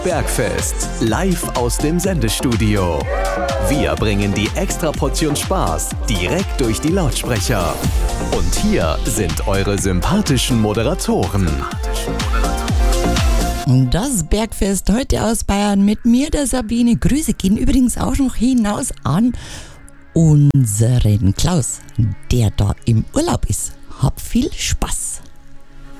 Bergfest, live aus dem Sendestudio. Wir bringen die Extraportion Spaß direkt durch die Lautsprecher. Und hier sind eure sympathischen Moderatoren. Das Bergfest heute aus Bayern mit mir, der Sabine. Grüße gehen übrigens auch noch hinaus an unseren Klaus, der da im Urlaub ist. Hab viel Spaß.